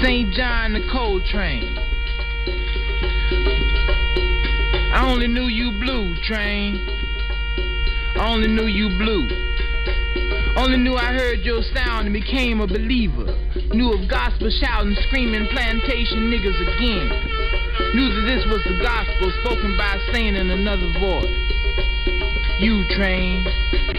St. John the Coltrane. I only knew you blue, train. I only knew you blue. Only knew I heard your sound and became a believer. Knew of gospel shouting, screaming plantation niggas again. Knew that this was the gospel spoken by a saint in another voice. You, train.